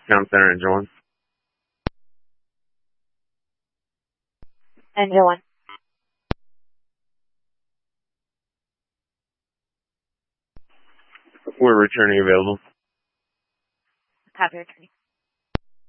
Town Center, Engine 1. Engine 1. We're returning available. Copy returning.